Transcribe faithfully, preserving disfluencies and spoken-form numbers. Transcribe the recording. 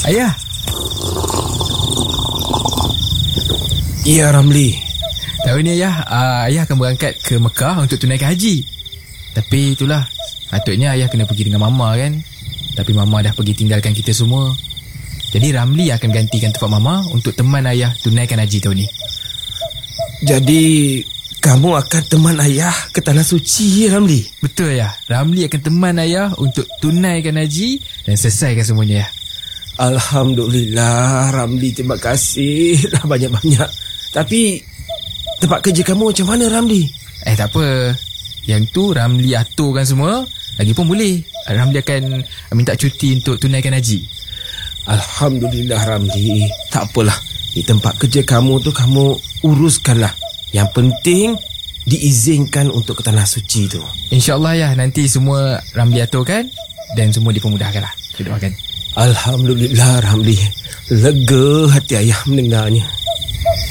Ayah. Ya, Ramli. Tahun ni ayah, uh, ayah akan berangkat ke Mekah untuk tunaikan haji. Tapi itulah, patutnya ayah kena pergi dengan Mama kan. Tapi Mama dah pergi tinggalkan kita semua. Jadi Ramli akan gantikan tempat Mama untuk teman ayah tunaikan haji tahun ni. Jadi kamu akan teman ayah ke Tanah Suci, Ramli? Betul ayah. Ramli akan teman ayah untuk tunaikan haji dan selesaikan semuanya ya. Alhamdulillah, Ramli, terima kasih dah banyak-banyak. Tapi tempat kerja kamu macam mana, Ramli? Eh tak apa. Yang tu Ramli aturkan semua. Lagipun boleh, Ramli akan minta cuti untuk tunaikan haji. Alhamdulillah, Ramli. Tak apalah, di tempat kerja kamu tu kamu uruskanlah. Yang penting diizinkan untuk ke Tanah Suci tu. InsyaAllah ya, nanti semua Ramli aturkan dan semua dipermudahkan lah. Kita doakan. Alhamdulillah, Ramli. Lega hati ayah mendengarnya.